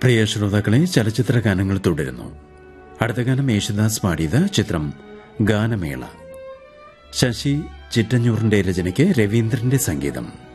പ്രിയ ശ്രോതാക്കളെ, ചലച്ചിത്ര ഗാനങ്ങൾ തുടരുന്നു. അടുത്ത ഗാനം യേശുദാസ് പാടിയത്, ചിത്രം ഗാനമേള. ശശി ചിറ്റഞ്ഞൂറിന്റെ രചനയ്ക്ക് രവീന്ദ്രന്റെ സംഗീതം.